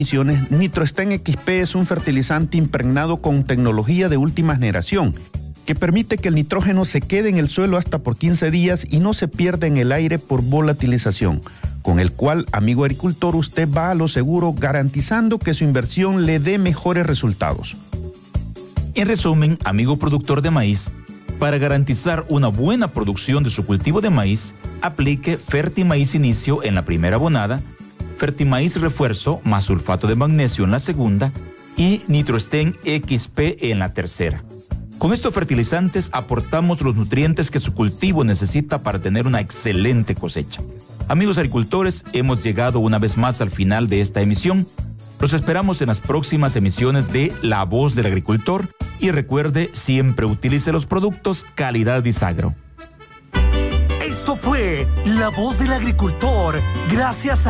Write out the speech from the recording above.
Nitrosten XP es un fertilizante impregnado con tecnología de última generación que permite que el nitrógeno se quede en el suelo hasta por 15 días y no se pierda en el aire por volatilización, con el cual, amigo agricultor, usted va a lo seguro garantizando que su inversión le dé mejores resultados. En resumen, amigo productor de maíz, para garantizar una buena producción de su cultivo de maíz, aplique Fertimaíz Inicio en la primera abonada, Fertimaíz Refuerzo más sulfato de magnesio en la segunda y Nitrosten XP en la tercera. Con estos fertilizantes aportamos los nutrientes que su cultivo necesita para tener una excelente cosecha. Amigos agricultores, hemos llegado una vez más al final de esta emisión. Los esperamos en las próximas emisiones de La Voz del Agricultor y recuerde, siempre utilice los productos Calidad Disagro. Esto fue La Voz del Agricultor, gracias a